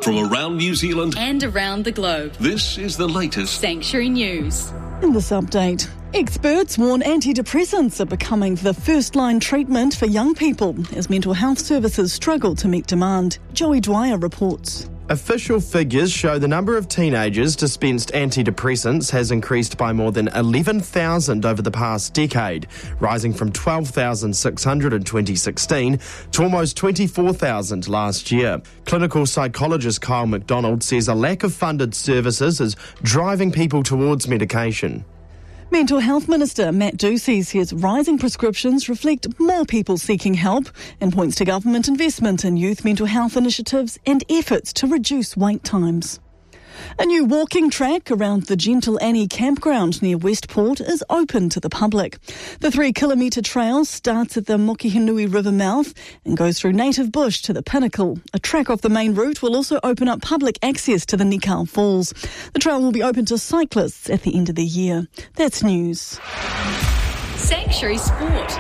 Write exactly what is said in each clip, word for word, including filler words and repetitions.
From around New Zealand and around the globe, this is the latest Sanctuary News. In this update, experts warn antidepressants are becoming the first-line treatment for young people as mental health services struggle to meet demand. Joey Dwyer reports. Official figures show the number of teenagers dispensed antidepressants has increased by more than eleven thousand over the past decade, rising from twelve thousand six hundred in twenty sixteen to almost twenty-four thousand last year. Clinical psychologist Kyle McDonald says a lack of funded services is driving people towards medication. Mental Health Minister Matt Ducey says rising prescriptions reflect more people seeking help and points to government investment in youth mental health initiatives and efforts to reduce wait times. A new walking track around the Gentle Annie campground near Westport is open to the public. The three-kilometre trail starts at the Mokihinui River mouth and goes through native bush to the pinnacle. A track off the main route will also open up public access to the Nikau Falls. The trail will be open to cyclists at the end of the year. That's news. Sanctuary Sport.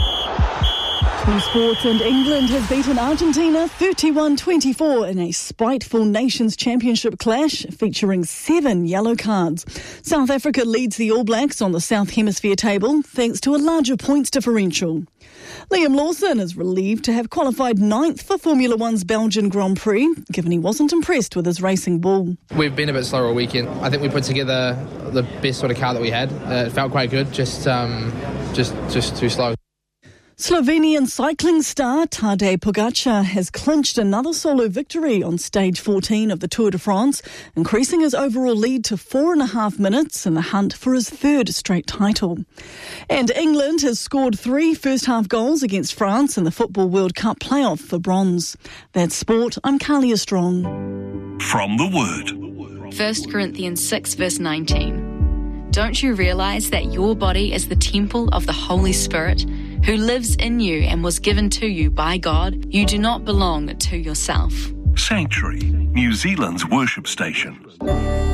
In sports, and England has beaten Argentina thirty-one twenty-four in a spiteful Nations Championship clash featuring seven yellow cards. South Africa leads the All Blacks on the South Hemisphere table thanks to a larger points differential. Liam Lawson is relieved to have qualified ninth for Formula One's Belgian Grand Prix, given he wasn't impressed with his racing ball. We've been a bit slower all weekend. I think we put together the best sort of car that we had. Uh, it felt quite good, just um, just just too slow. Slovenian cycling star Tadej Pogačar has clinched another solo victory on stage fourteen of the Tour de France, increasing his overall lead to four and a half minutes in the hunt for his third straight title. And England has scored three first-half goals against France in the Football World Cup playoff for bronze. That's sport. I'm Carlia Strong. From the Word. First Corinthians six verse nineteen. Don't you realise that your body is the temple of the Holy Spirit, who lives in you and was given to you by God? You do not belong to yourself. Sanctuary, New Zealand's worship station.